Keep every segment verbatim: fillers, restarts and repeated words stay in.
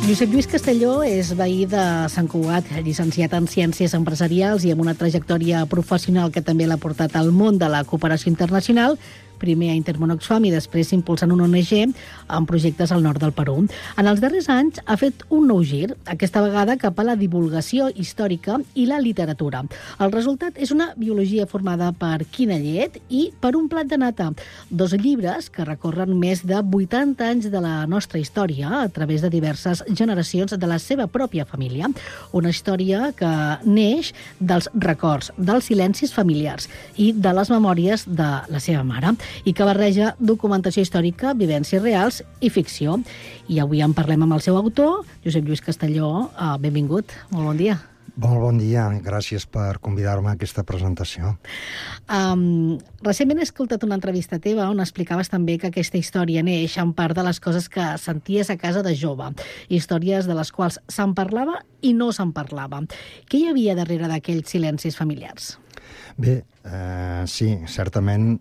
Josep Lluís Castelló és veí de Sant Cugat, llicenciat en Ciències Empresarials i amb una trajectòria professional que també l'ha portat al món de la cooperació internacional, primer a Intermón Oxfam i després impulsant una O N G en projectes al nord del Perú. En els darrers anys ha fet un nou gir, aquesta vegada cap a la divulgació històrica i la literatura. El resultat és una biologia formada per quina llet i per un plat de nata. Dos llibres que recorren més de vuitanta anys de la nostra història a través de diverses generacions de la seva pròpia família. Una història que neix dels records, dels silencis familiars i de les memòries de la seva mare, i que barreja documentació històrica, vivències reals i ficció. I avui en parlem amb el seu autor, Josep Lluís Castelló. Uh, benvingut, molt bon dia. Molt bon dia, gràcies per convidar-me a aquesta presentació. Um, recentment he escoltat una entrevista teva on explicaves també que aquesta història neix en part de les coses que senties a casa de jove, històries de les quals se'n parlava i no se'n parlava. Què hi havia darrere d'aquells silencis familiars? Bé, eh, sí, certament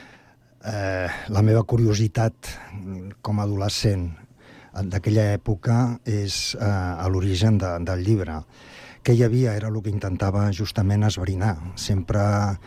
eh, la meva curiositat com a adolescent d'aquella època és eh, a l'origen de, del llibre. Què hi havia era el que intentava justament esbrinar. Sempre,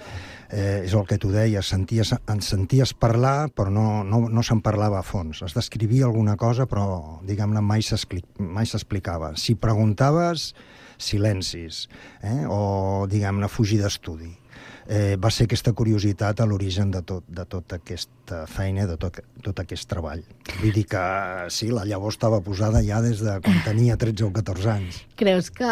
eh, és el que tu deies, senties, en senties parlar, però no, no, no se'n parlava a fons. Es descrivia alguna cosa, però, diguem-ne, mai s'explicava. Si preguntaves, silencis, eh? o, diguem-ne, fugir d'estudi. Eh, va ser aquesta curiositat a l'origen de, tot, de tota aquesta feina, de tot, tot aquest treball. Vull dir que sí, la llavor estava posada ja des de quan tenia tretze o catorze anys. Creus que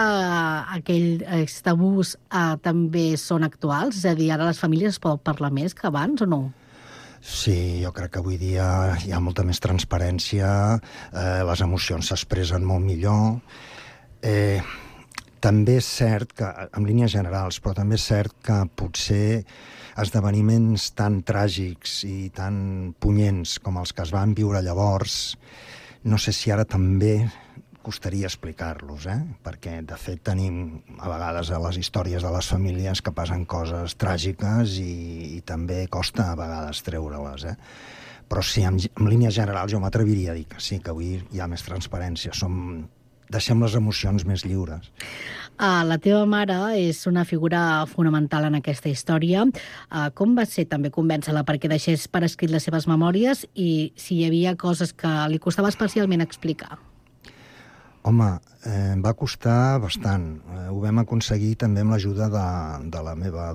aquells tabús eh, també són actuals? És a dir, ara les famílies es poden parlar més que abans o no? Sí, jo crec que avui dia hi ha molta més transparència, eh, les emocions s'expressen molt millor. Eh... També és cert que, en línies generals, però també és cert que potser esdeveniments tan tràgics i tan punyents com els que es van viure llavors, no sé si ara també costaria explicar-los, eh? Perquè, de fet, tenim a vegades a les històries de les famílies que passen coses tràgiques i, i també costa a vegades treure-les, eh? Però sí, en, en línies generals jo m'atreviria a dir que sí, que avui hi ha més transparència, som... deixem les emocions més lliures. Uh, la teva mare és una figura fonamental en aquesta història. Uh, com va ser també convèncer-la perquè deixés per escrit les seves memòries i si hi havia coses que li costava especialment explicar? Home, eh, em va costar bastant. Eh, ho vam aconseguir també amb l'ajuda de, de la meva